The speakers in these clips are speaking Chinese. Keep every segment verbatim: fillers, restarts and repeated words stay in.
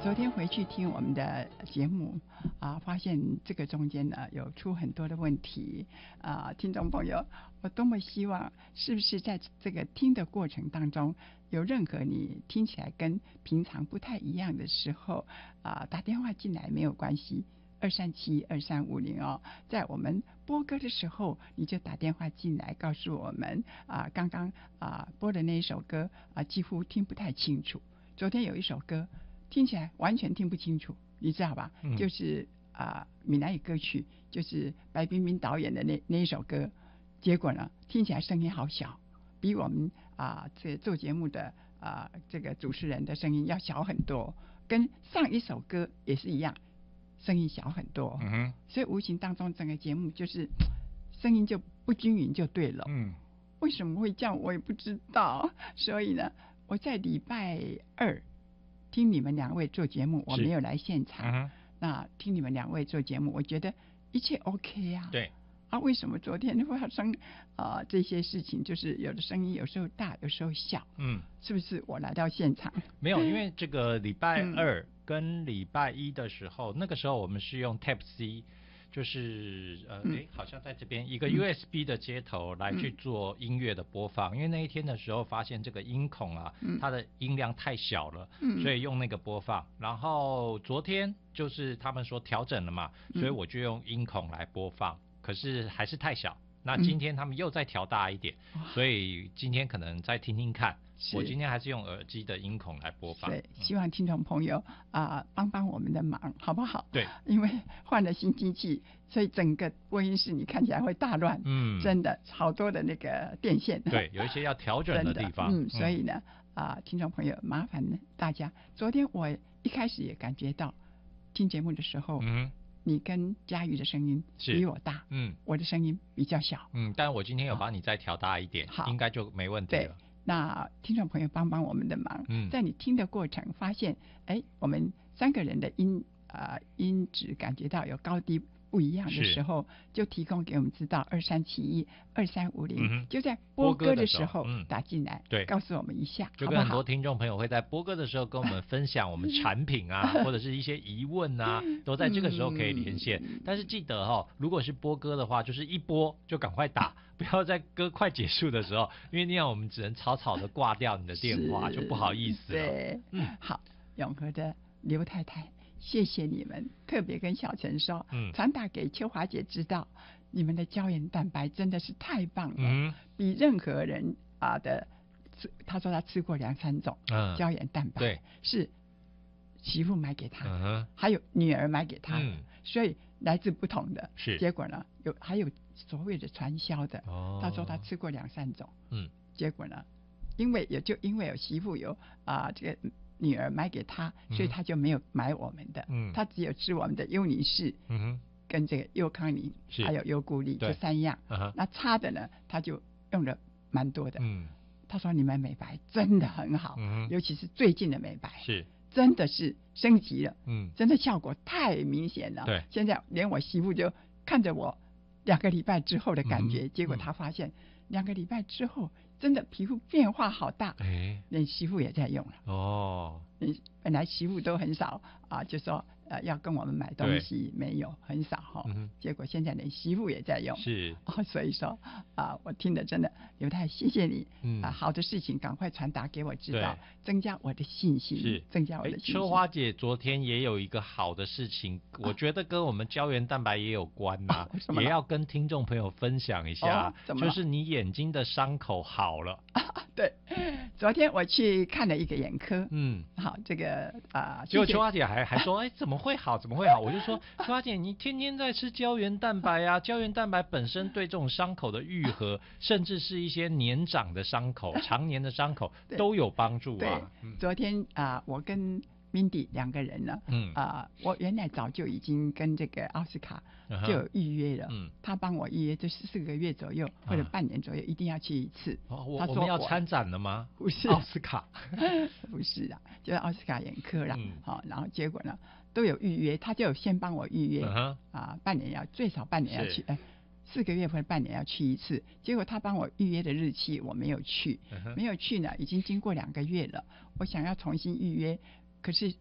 昨天回去听我们的节目啊，发现这个中间呢有出很多的问题啊，听众朋友，我多么希望是不是在这个听的过程当中，有任何你听起来跟平常不太一样的时候啊，打电话进来没有关系。二三七二三五零哦，在我们播歌的时候，你就打电话进来告诉我们啊，刚刚啊播的那一首歌啊，几乎听不太清楚。昨天有一首歌听起来完全听不清楚，你知道吧？嗯、就是啊闽南语歌曲，就是白冰冰导演的那那一首歌，结果呢听起来声音好小，比我们啊这做节目的啊这个主持人的声音要小很多，跟上一首歌也是一样。声音小很多，嗯哼，所以无形当中整个节目就是声音就不均匀就对了。嗯，为什么会这样我也不知道。所以呢，我在礼拜二听你们两位做节目，我没有来现场。嗯、那听你们两位做节目，我觉得一切 OK 啊。 对。 啊，为什么昨天会发生啊、呃、这些事情？就是有的声音有时候大，有时候小。嗯，是不是我来到现场？ 没有，因为这个礼拜二跟礼拜一的时候，嗯、那个时候我们是用 Type C， 就是呃，哎、嗯，好像在这边一个 U S B 的接头来去做音乐的播放。嗯、因为那一天的时候发现这个音孔啊，嗯、它的音量太小了，嗯、所以用那个播放。然后昨天就是他们说调整了嘛，所以我就用音孔来播放。可是还是太小，那今天他们又再调大一点，嗯、所以今天可能再听听看。我今天还是用耳机的音孔来播放。 对，希望听众朋友啊、呃、帮帮我们的忙，好不好？ 对， 因为换了新机器，所以整个播音室你看起来会大乱。嗯，真的好多的那个电线。 对，有一些要调整的地方。 嗯，所以呢啊、呃，听众朋友麻烦大家，昨天我一开始也感觉到听节目的时候。嗯。你跟嘉瑜的声音比我大，嗯，我的声音比较小， 嗯，但我今天有帮你再调大一点，好，应该就没问题了。 对，那听众朋友帮帮我们的忙，嗯，在你听的过程发现，哎，我们三个人的音啊、呃、音质感觉到有高低不一样的时候，就提供给我们知道二三七一二三五零，就在播歌的时候打进来，嗯、对，告诉我们一下， 就跟很多听众朋友会在播歌的时候跟我们分享我们产品啊，或者是一些疑问啊，都在这个时候可以连线。嗯、但是记得哦，如果是播歌的话，就是一播就赶快打，不要在歌快结束的时候，因为那样我们只能草草的挂掉你的电话，就不好意思了。 对，嗯，好，永和的刘太太。谢谢你们，特别跟小陈说，嗯，传达给秋华姐知道，你们的胶原蛋白真的是太棒了，嗯，比任何人啊的，他说他吃过两三种，嗯，胶原蛋白，对，是媳妇买给他，嗯，还有女儿买给他，嗯，所以来自不同的， 是结果呢，有还有所谓的传销的，哦，他说他吃过两三种，嗯，结果呢，因为也就因为有媳妇有啊、呃、这个。女儿买给他，所以他就没有买我们的，嗯，他只有吃我们的优尼氏，嗯哼，跟这个优康宁，还有优固力这三样，uh-huh. 那差的呢，他就用了蛮多的，嗯，他说你们美白真的很好，嗯，尤其是最近的美白， 是， 真的是升级了，嗯，真的效果太明显了， 对， 现在连我媳妇就看着我两个礼拜之后的感觉，嗯、结果他发现两个礼拜之后。真的皮肤变化好大，哎，连媳妇也在用了哦。本来媳妇都很少啊，就说呃要跟我们买东西，没有很少哈、哦嗯。结果现在连媳妇也在用， 是哦，所以说啊，我听的真的刘太谢谢你，嗯啊，好的事情赶快传达给我知道，增加我的信心， 是增加我的信心。 秋花姐昨天也有一个好的事情，啊、我觉得跟我们胶原蛋白也有关呐、啊啊，也要跟听众朋友分享一下，哦、就是你眼睛的伤口好了。 啊对，昨天我去看了一个眼科，嗯，好，这个啊， 结果秋花姐还还说，哎，怎么会好？怎么会好？我就说，秋花姐，你天天在吃胶原蛋白啊，胶原蛋白本身对这种伤口的愈合，甚至是一些年长的伤口、常年的伤口都有帮助啊。 对，嗯、昨天啊、呃，我跟Mindy 两个人呢，嗯啊、呃，我原来早就已经跟这个奥斯卡就有预约了，嗯，他帮我预约，就四个月左右、嗯、或者半年左右，一定要去一次。 哦，我他说我们要参展了吗？ 不是， 奥斯卡， 不是啊，就是奥斯卡眼科啦，嗯，好、哦，然后结果呢都有预约，他就有先帮我预约，啊、嗯呃，半年要最少半年要去，哎。四个月或者半年要去一次，结果他帮我预约的日期我没有去，嗯、没有去呢，已经经过两个月了。我想要重新预约，可是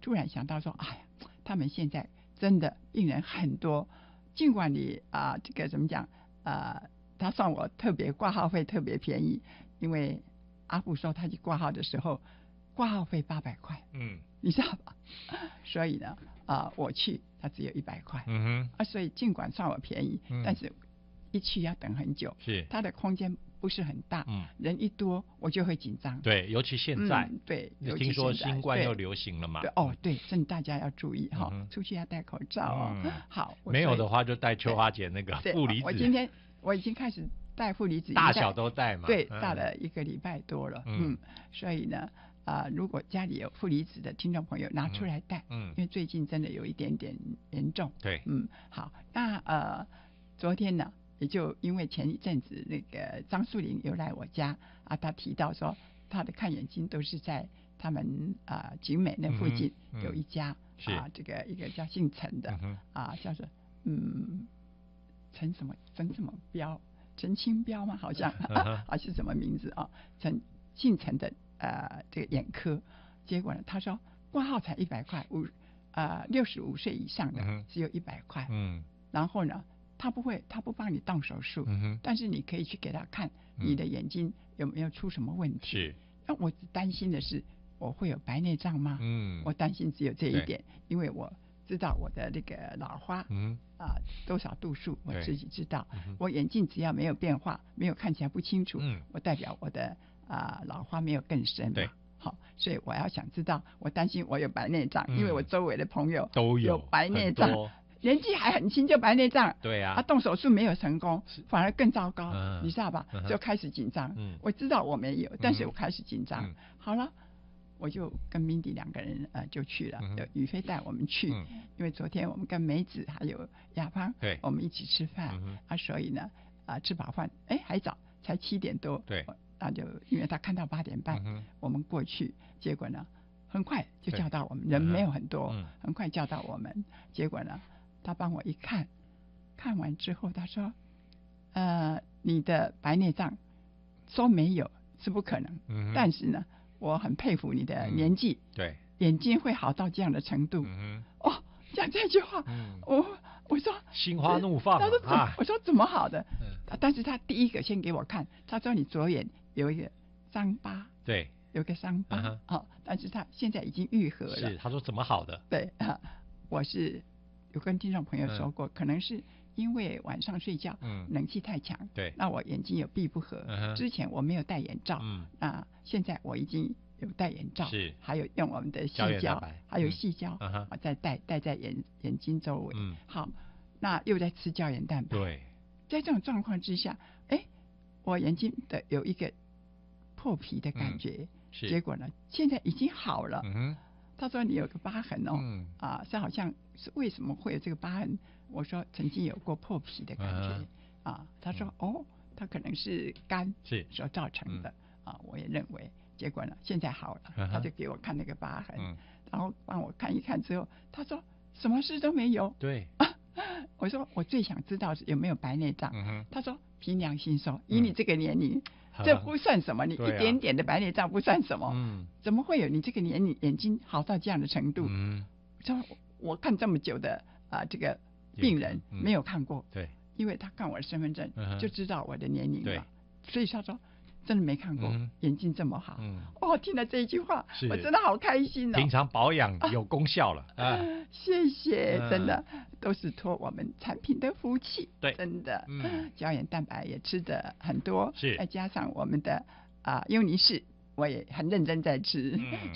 突然想到说，哎呀，他们现在真的病人很多，尽管你啊、这个怎么讲啊、他算我特别挂号费特别便宜，因为阿布说他去挂号的时候挂号费八百块， 嗯， 你知道吧？所以呢，啊、我去他只有一百块， 嗯哼， 啊，所以尽管算我便宜， 嗯但是一去要等很久， 是， 他的空间不是很大， 嗯， 人一多我就会紧张。 对，尤其现在， 嗯、对，尤其听说现在新冠又对流行了嘛， 对哦，对，真的大家要注意哈、 嗯哼出去要戴口罩哦。 嗯好，我没有所以的话就带秋花姐那个对负离子， 我今天我已经开始带负离子， 大小都带嘛， 对， 嗯带了一个礼拜多了， 嗯嗯，所以呢，啊、如果家里有负离子的听众朋友拿出来带， 嗯因为最近真的有一点点严重， 对， 嗯，好，那呃，昨天呢，也就因为前一阵子那个张树林有来我家啊，他提到说他的看眼睛都是在他们啊、景美那附近嗯哼嗯有一家、 是啊，这个一个叫姓陈的、 嗯哼啊，叫做嗯陈什么陈什么标陈清标吗？好像、 嗯哼还是什么名字啊？陈姓陈的呃这个眼科，结果呢，他说挂号才一百块，五啊六十五岁以上的嗯哼只有一百块， 嗯然后呢，他不会，他不帮你动手术， 嗯哼， 但是你可以去给他看嗯你的眼睛有没有出什么问题。 是， 那我只担心的是，我会有白内障吗？ 嗯， 我担心只有这一对点，因为我知道我的那个老花嗯啊、多少度数，我对自己知道嗯哼。 我眼镜只要没有变化，没有看起来不清楚， 嗯我代表我的啊、老花没有更深嘛。 对好，所以我要想知道，我担心我有白内障， 嗯因为我周围的朋友都有有白内障很多， 年纪还很轻就白内障， 对呀、 啊，动手术没有成功，反而更糟糕， 嗯你知道吧？ 嗯哼就开始紧张。 嗯我知道我没有，但是嗯我开始紧张。 嗯好了，我就跟 Mindy 两个人呃就去了， 嗯哼有宇飞带我们去， 嗯因为昨天我们跟梅子还有亚芳， 对我们一起吃饭， 嗯哼啊，所以呢啊吃饱饭，哎还早，才七点多， 对， 那就因为他看到八点半， 嗯哼我们过去，结果呢很快就对叫到我们，人没有很多， 嗯很快叫到我们，结果呢他帮我一看，看完之后他说，呃你的白内障说没有是不可能， 嗯哼但是呢我很佩服你的嗯年纪， 对， 眼睛会好到这样的程度， 嗯哦讲这句话， 嗯我我说哼，心花怒放他说怎么、 啊， 我说怎么好的、 嗯但是他第一个先给我看，他说你左眼有一个伤疤， 对， 有个伤疤， 嗯哼哦，但是他现在已经愈合了。 是，他说怎么好的， 对啊，我是有跟听众朋友说过，可能是因为晚上睡觉， 嗯冷气太强， 对那我眼睛有闭不合。 嗯哼之前我没有戴眼罩， 嗯那现在我已经有戴眼罩， 是还有用我们的细胶原蛋胶白， 还有嗯细胶， 嗯哼我再戴戴在眼眼睛周围。 嗯好，那又在吃胶原蛋白。 对， 在这种状况之下，哎，我眼睛的有一个破皮的感觉， 嗯是结果呢，现在已经好了。 嗯哼他说你有个疤痕哦， 嗯啊，是好像是为什么会有这个疤痕？我说曾经有过破皮的感觉， 嗯啊，他说、哦，他可能是肝是所造成的，啊，我也认为。结果呢，现在好了， 嗯哼他就给我看那个疤痕， 嗯然后帮我看一看之后，他说什么事都没有。 对， 我说我最想知道是有没有白内障。 嗯哼他说凭良心说，以你这个年龄， 嗯这不算什么，你一对啊点点的白内障不算什么， 嗯怎么会有你这个年龄眼睛好到这样的程度？ 嗯说我看这么久的啊、这个病人嗯没有看过， 对， 因为他看我的身份证嗯哼就知道我的年龄对了，所以他说真的没看过、 嗯眼睛这么好。 嗯， 哦，听了这一句话是， 我真的好开心哦。 平常保养有功效了啊， 谢谢， 嗯真的都是托我们产品的福气， 对真的， 嗯胶原蛋白也吃的很多， 是再加上我们的啊优尼士，我也很认真在吃， 嗯